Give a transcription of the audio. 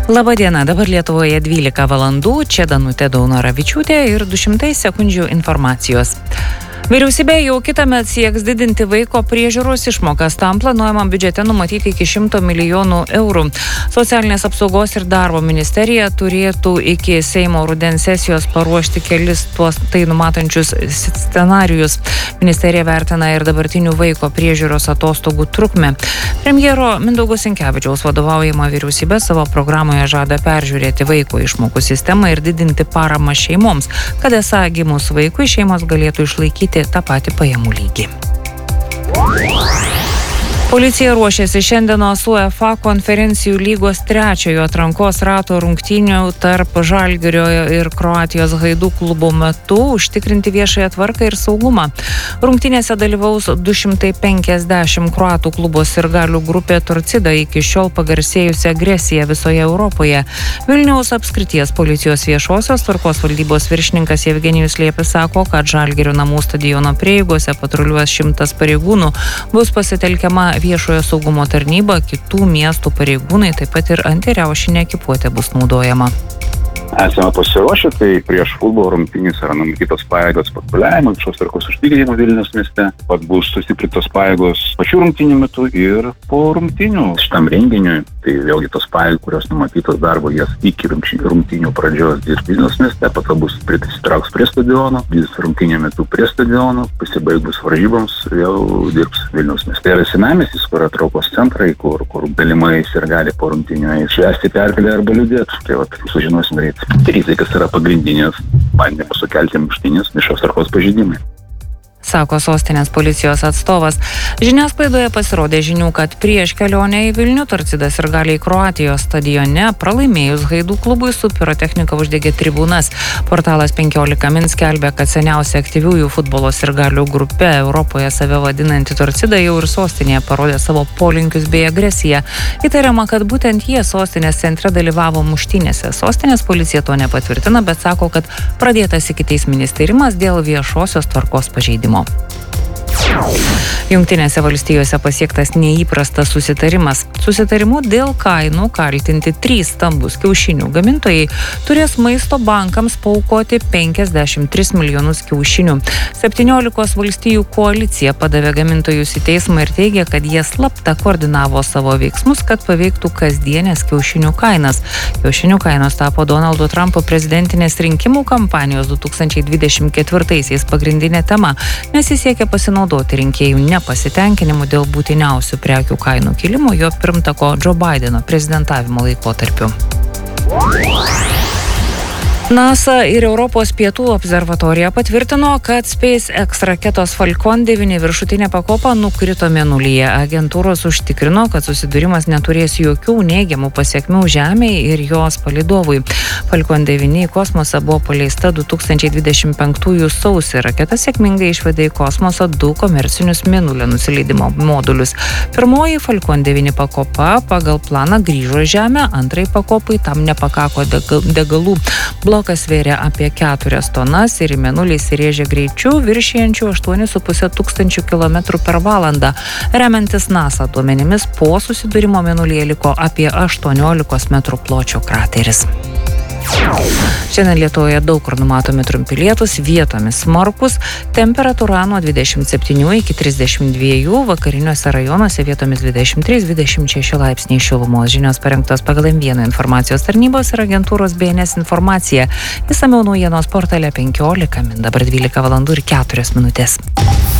Labadiena, dabar Lietuvoje 12 valandų, čia Danutė Daunoravičiūtė ir 200 sekundžių informacijos. Vyriausybė jau kitąmet sieks didinti vaiko priežiūros išmokas. Tam planuojama biudžete numatyti iki 100 milijonų eurų. Socialinės apsaugos ir darbo ministerija turėtų iki Seimo rudens sesijos paruošti kelis tai numatančius scenarijus. Ministerija vertina ir dabartinių vaiko priežiūros atostogų trukmę. Premjero Mindaugo Sinkevičiaus vadovaujama vyriausybė savo programoje žada peržiūrėti vaiko išmokų sistemą ir didinti paramą šeimoms, kad esą gimus vaikui šeimos galėtų išlaikyti tą patį pajamų lygį. Policija ruošiasi šiandienos UEFA konferencijų lygos 3-ojo atrankos rato rungtynių tarp Žalgirio ir Kroatijos Hajduk klubo metu užtikrinti viešąją tvarką ir saugumą. Rungtynėse dalyvaus 250 kroatų klubo sirgalių grupė Torcida, iki šiol pagarsėjusi agresija visoje Europoje. Vilniaus apskrities policijos viešosios tvarkos valdybos viršininkas Jevgenijus Liepis sako, kad Žalgirio namų stadiono prieigose patruliuos 100 pareigūnų, bus pasitelkiama viešojo saugumo tarnyba, kitų miestų pareigūnai, taip pat ir antiriaušinė ekipuotė bus naudojama. Esame pasiruošę, tai prieš futbolo rungtynės yra numatytos pajėgos patruliavimo, viešos tvarkos užtikrinimo Vilniaus mieste, pat bus sustiprintos pajėgos pačių rungtynių metu ir po rungtynių šitam renginiui. Tai vėlgi tos pajėgos, kurios numatytos darbo, jas iki rungtynių pradžios dirbs Vilniaus mieste, po to bus prisitrauks prie stadiono, dirbs rungtynių metu prie stadiono, pasibaigus varžyboms vėl dirbs Vilniaus mieste. Tai yra senamiestis, kur traukos centrai, kur galimai sirgaliai po rungtynių švęsti pergalę arba liūdėti. Tai vat, sužinosim greit. Tai kas yra pagrindinės bandymas sukelti muštynės viešos tvarkos pažeidimai, sako sostinės policijos atstovas. Žiniasklaidoje pasirodė žinių, kad prieš kelionę į Vilnių Torcida sirgaliai Kroatijos stadione pralaimėjus Hajduk klubui su pirotechnika uždegė tribūnas. Portalas 15 min skelbė, kad seniausia aktyviųjų futbolo sirgalių grupė Europoje save vadinanti Torcida jau ir sostinėje parodė savo polinkius bei agresiją. Įtariama, kad būtent jie sostinės centre dalyvavo muštynėse. Sostinės policija to nepatvirtina, bet sako, kad pradėtas ikiteisminis tyrimas dėl viešosios tvarkos pažeidimo. Jungtinėse valstijose pasiektas neįprastas susitarimas. Susitarimu dėl kainų kaltinti 3 stambus kiaušinių gamintojai turės maisto bankams paaukoti 53 milijonus kiaušinių. 17 valstijų koalicija padavė gamintojus į teismą ir teigia, kad jie slapta koordinavo savo veiksmus, kad paveiktų kasdienės kiaušinių kainas. Kiaušinių kainos tapo Donaldo Trumpo prezidentinės rinkimų kampanijos 2024-aisiais pagrindinė tema, nes jis siekia pasinaudoti rinkėjų nepasitenkinimu dėl būtiniausių prekių kainų kilimo jo pirmtako Joe Bideno prezidentavimo laikotarpiu. NASA ir Europos pietų observatorija patvirtino, kad SpaceX raketos Falcon 9 viršutinė pakopa nukrito mėnulyje. Agentūros užtikrino, kad susidūrimas neturės jokių neigiamų pasekmių Žemei ir jos palydovui. Falcon 9 į kosmosą buvo paleista 2025 sausį. Raketa sėkmingai išvedė į kosmosą 2 komercinius mėnulio nusileidimo modulius. Pirmoji Falcon 9 pakopa pagal planą grįžo į Žemę, antrai pakopai tam nepakako degalų. Blokas svėrė apie 4 tonas ir į mėnulį įsirėžė greičiu viršijančiu 8,5 tūkstančių kilometrų per valandą. Remiantis NASA duomenimis, po susidūrimo mėnulyje liko apie 18 metrų pločio krateris. Šiandien Lietuvoje daug kur numatomi trumpi lietūs, vietomis smarkūs, temperatūra nuo 27 iki 32, vakariniuose rajonuose vietomis 23-26 laipsniai šilumos. Žinios parengtos pagal M1 informacijos tarnybos ir agentūros BNS informacija. Išsamiau naujienos portale 15 min, dabar 12 valandų ir 4 minutės.